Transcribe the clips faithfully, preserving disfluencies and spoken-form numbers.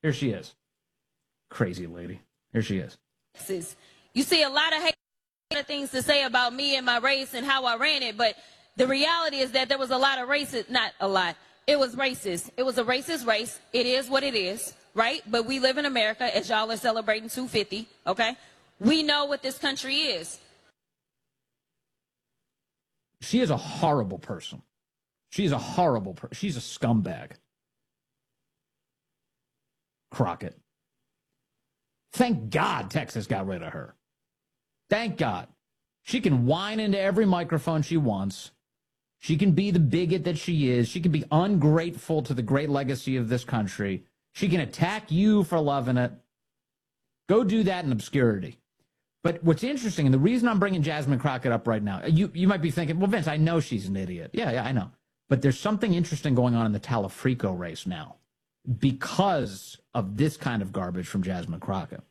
Here she is. Crazy lady. Here she is. You see a lot of hate things to say about me and my race and how I ran it, but the reality is that there was a lot of racist, not a lot, it was racist. It was a racist race. It is what it is, right? But we live in America, as y'all are celebrating two fifty, okay? We know what this country is. She is a horrible person. She's a horrible person. She's a scumbag. Crockett. Thank God Texas got rid of her. Thank God. She can whine into every microphone she wants. She can be the bigot that she is. She can be ungrateful to the great legacy of this country. She can attack you for loving it. Go do that in obscurity. But what's interesting, and the reason I'm bringing Jasmine Crockett up right now, you, you might be thinking, well, Vince, I know she's an idiot. Yeah, yeah, I know. But there's something interesting going on in the Talafrico race now because of this kind of garbage from Jasmine Crockett.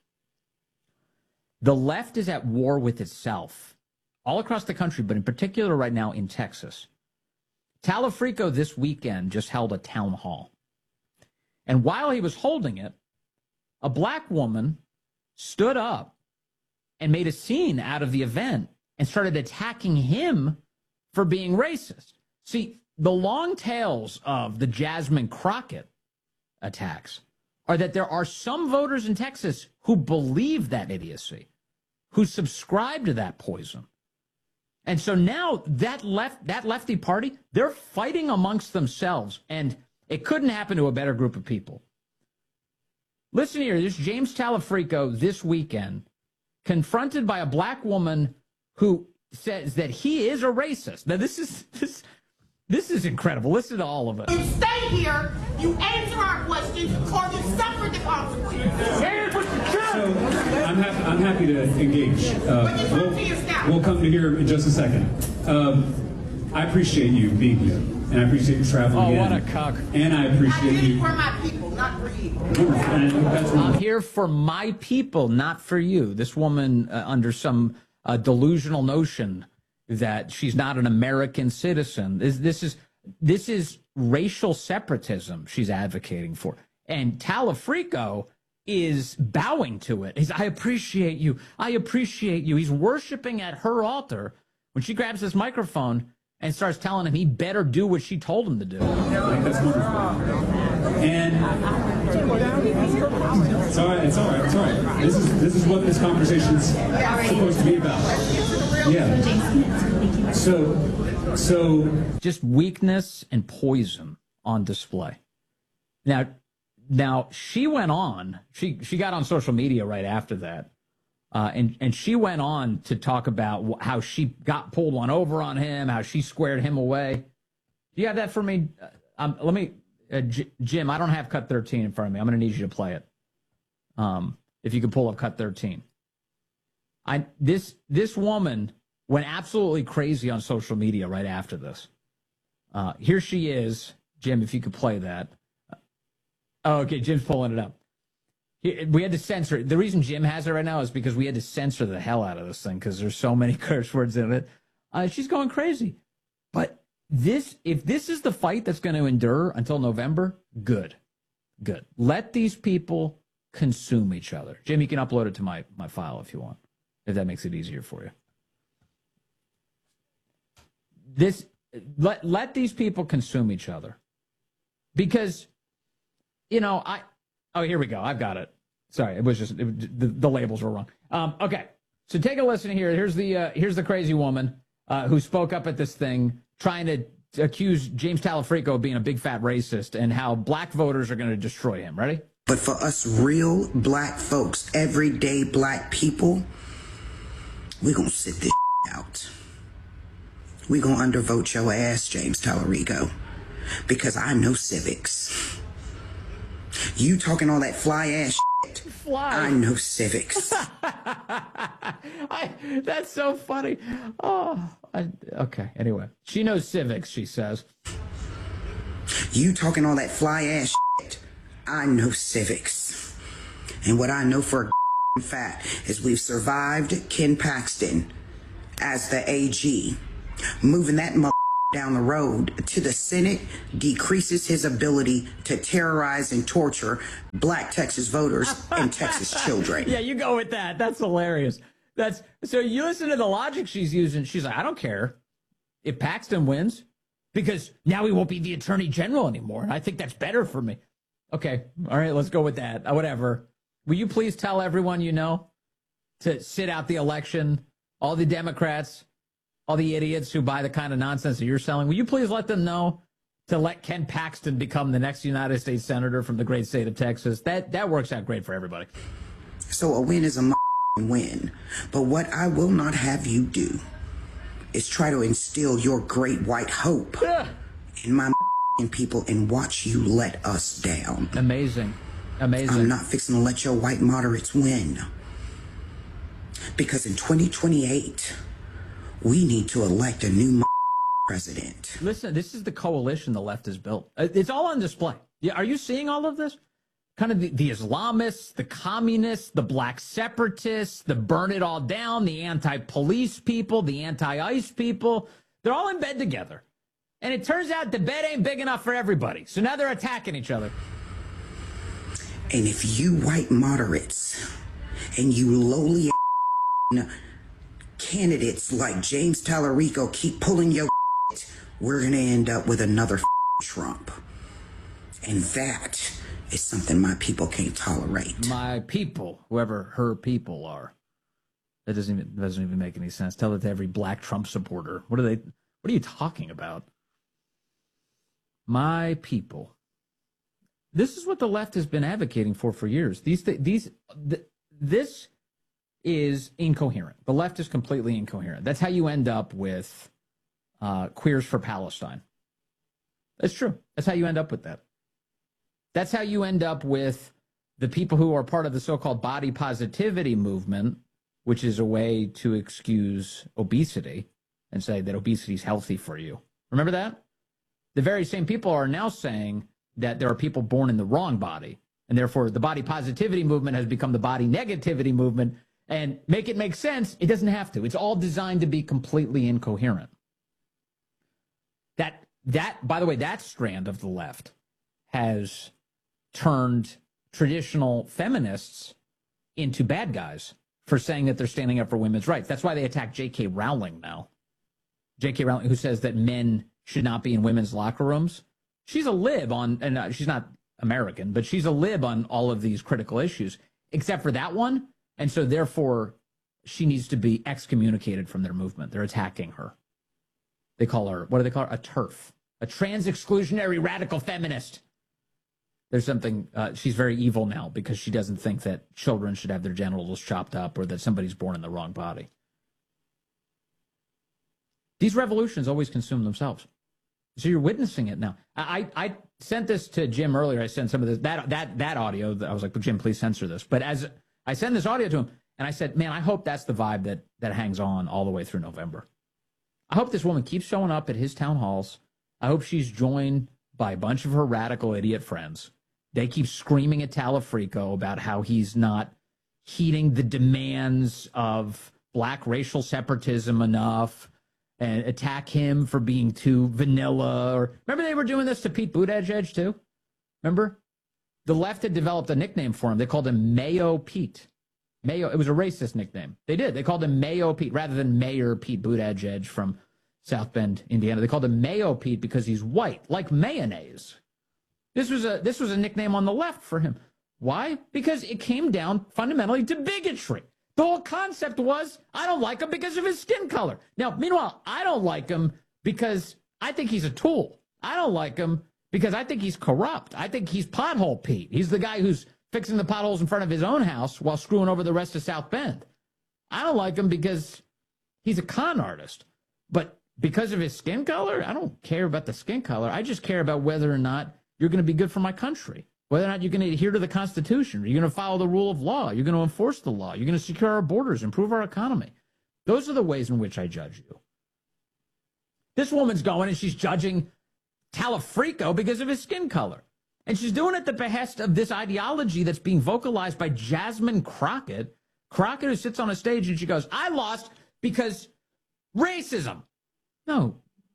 The left is at war with itself all across the country, but in particular right now in Texas. Talafrico this weekend just held a town hall. And while he was holding it, a black woman stood up and made a scene out of the event and started attacking him for being racist. See, the long tails of the Jasmine Crockett attacks are that there are some voters in Texas who believe that idiocy, who subscribe to that poison. And so now that left that lefty party, they're fighting amongst themselves, and it couldn't happen to a better group of people. Listen here, this James Talafrico this weekend, confronted by a black woman who says that he is a racist. Now this is this this is incredible. Listen to all of it. You stay here, you answer our questions, or you suffer the consequences. So I'm happy, I'm happy to engage. Uh, we'll, we'll come to here in just a second. Um, I appreciate you being here, and I appreciate you traveling. Oh, in. what a cock! And I appreciate I did you. it for my people, not for you. I'm here for my people, not for you. This woman, uh, under some uh, delusional notion that she's not an American citizen. This, this is this is racial separatism she's advocating for. And Talafrico is bowing to it. He's, I appreciate you. I appreciate you. He's worshiping at her altar when she grabs this microphone and starts telling him he better do what she told him to do. That's wonderful. And it's all right. It's all right. It's all right. This is this is what this conversation's supposed to be about. Yeah. So, so just weakness and poison on display. Now, now she went on. She she got on social media right after that, uh, and and she went on to talk about how she got pulled one over on him, how she squared him away. Do you have that for me? Uh, um, let me, uh, J- Jim. I don't have cut thirteen in front of me. I'm going to need you to play it. Um, if you could pull up cut thirteen. I this this woman went absolutely crazy on social media right after this. Uh, here she is, Jim. If you could play that. Oh, okay, Jim's pulling it up. He, we had to censor it. The reason Jim has it right now is because we had to censor the hell out of this thing because there's so many curse words in it. Uh, she's going crazy. But this, if this is the fight that's going to endure until November, good, good. Let these people consume each other. Jim, you can upload it to my, my file if you want, if that makes it easier for you. This, let, let these people consume each other. Because, you know, I, oh, here we go. I've got it. Sorry, it was just, it, the, the labels were wrong. Um, okay, so take a listen here. Here's the, uh, here's the crazy woman uh, who spoke up at this thing, trying to accuse James Talafrico of being a big fat racist and how black voters are going to destroy him. Ready? But for us real black folks, everyday black people, we're going to sit this out. We're going to undervote your ass, James Talarico, because I know civics. You talking all that fly ass shit. Fly. I know civics. I, that's so funny. Oh, I, okay. Anyway, she knows civics, she says. You talking all that fly ass shit. I know civics. And what I know for a fact is we've survived Ken Paxton as the A G, moving that mother down the road to the Senate decreases his ability to terrorize and torture black Texas voters and Texas children. Yeah, you go with that. That's hilarious. That's so you listen to the logic she's using. She's like, I don't care if Paxton wins because now he won't be the attorney general anymore. And I think that's better for me. Okay. All right. Let's go with that. Uh, whatever. Will you please tell everyone you know to sit out the election? All the Democrats, all the idiots who buy the kind of nonsense that you're selling, will you please let them know to let Ken Paxton become the next United States Senator from the great state of Texas? That that works out great for everybody. So a win is a win. But what I will not have you do is try to instill your great white hope yeah. in my people and watch you let us down. Amazing. Amazing. I'm not fixing to let your white moderates win. Because in twenty twenty-eight, we need to elect a new president. Listen, this is the coalition the left has built. It's all on display. Yeah, are you seeing all of this? Kind of the, the Islamists, the communists, the black separatists, the burn it all down, the anti-police people, the anti-ICE people. They're all in bed together. And it turns out the bed ain't big enough for everybody. So now they're attacking each other. And if you white moderates and you lowly candidates like James Tallarico keep pulling your we're going to end up with another Trump. And that is something my people can't tolerate. My people, whoever her people are. That doesn't even doesn't even make any sense. Tell it to every black Trump supporter. What are they what are you talking about? My people. This is what the left has been advocating for for years. These these th- this is incoherent. The left is completely incoherent. That's how you end up with uh, Queers for Palestine. That's true. That's how you end up with that. That's how you end up with the people who are part of the so-called body positivity movement, which is a way to excuse obesity and say that obesity is healthy for you. Remember that? The very same people are now saying that there are people born in the wrong body, and therefore the body positivity movement has become the body negativity movement. And make it make sense, it doesn't have to. It's all designed to be completely incoherent. That, that, by the way, that strand of the left has turned traditional feminists into bad guys for saying that they're standing up for women's rights. That's why they attack J K Rowling now. J K Rowling, who says that men should not be in women's locker rooms. She's a lib on, and uh, she's not American, but she's a lib on all of these critical issues, except for that one. And so, therefore, she needs to be excommunicated from their movement. They're attacking her. They call her, what do they call her? A TERF, a trans-exclusionary radical feminist. There's something, uh, she's very evil now because she doesn't think that children should have their genitals chopped up or that somebody's born in the wrong body. These revolutions always consume themselves. So you're witnessing it now. I, I sent this to Jim earlier. I sent some of this, that, that, that audio. I was like, Jim, please censor this. But as I sent this audio to him, and I said, man, I hope that's the vibe that, that hangs on all the way through November. I hope this woman keeps showing up at his town halls. I hope she's joined by a bunch of her radical idiot friends. They keep screaming at Tallarico about how he's not heeding the demands of black racial separatism enough and attack him for being too vanilla. Or remember they were doing this to Pete Buttigieg too? Remember? The left had developed a nickname for him. They called him Mayo Pete. Mayo, it was a racist nickname. They did. They called him Mayo Pete rather than Mayor Pete Buttigieg from South Bend, Indiana. They called him Mayo Pete because he's white, like mayonnaise. This was a this was a nickname on the left for him. Why? Because it came down fundamentally to bigotry. The whole concept was, I don't like him because of his skin color. Now, meanwhile, I don't like him because I think he's a tool. I don't like him because I think he's corrupt. I think he's Pothole Pete. He's the guy who's fixing the potholes in front of his own house while screwing over the rest of South Bend. I don't like him because he's a con artist. But because of his skin color, I don't care about the skin color. I just care about whether or not you're going to be good for my country, whether or not you're going to adhere to the Constitution, you're going to follow the rule of law, you're going to enforce the law, you're going to secure our borders, improve our economy. Those are the ways in which I judge you. This woman's going and she's judging Tallarico because of his skin color. And she's doing it at the behest of this ideology that's being vocalized by Jasmine Crockett. Crockett, who sits on a stage and she goes, I lost because racism. No,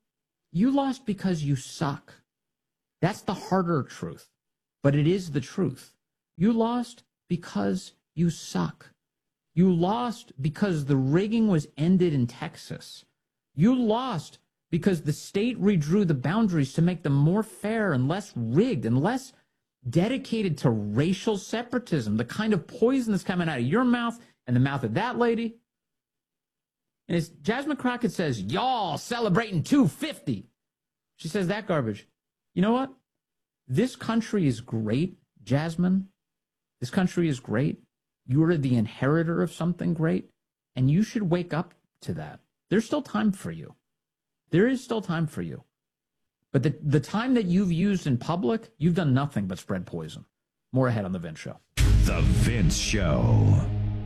You lost because you suck. That's the harder truth, but it is the truth. You lost because you suck. You lost because the rigging was ended in Texas. You lost because the state redrew the boundaries to make them more fair and less rigged and less dedicated to racial separatism, the kind of poison that's coming out of your mouth and the mouth of that lady. And as Jasmine Crockett says, y'all celebrating two fifty. She says that garbage. You know what? This country is great, Jasmine. This country is great. You are the inheritor of something great, and you should wake up to that. There's still time for you. There is still time for you. But the, the time that you've used in public, you've done nothing but spread poison. More ahead on The Vince Show. The Vince Show.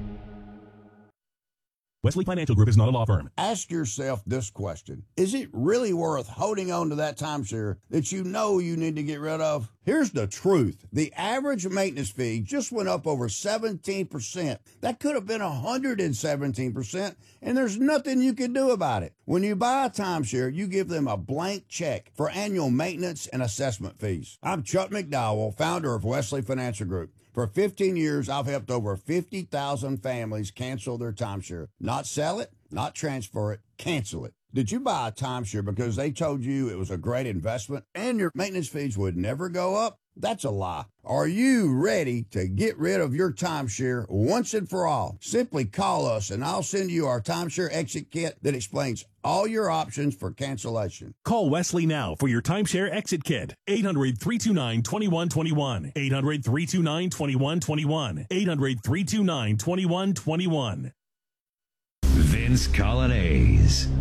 Wesley Financial Group is not a law firm. Ask yourself this question. Is it really worth holding on to that timeshare that you know you need to get rid of? Here's the truth. The average maintenance fee just went up over seventeen percent. That could have been one hundred seventeen percent, and there's nothing you can do about it. When you buy a timeshare, you give them a blank check for annual maintenance and assessment fees. I'm Chuck McDowell, founder of Wesley Financial Group. For fifteen years, I've helped over fifty thousand families cancel their timeshare. Not sell it, not transfer it, cancel it. Did you buy a timeshare because they told you it was a great investment and your maintenance fees would never go up? That's a lie. Are you ready to get rid of your timeshare once and for all? Simply call us and I'll send you our timeshare exit kit that explains all your options for cancellation. Call Wesley now for your timeshare exit kit. eight hundred, three two nine, two one two one. eight hundred, three two nine, two one two one. eight hundred, three two nine, two one two one. Vince Coglianese.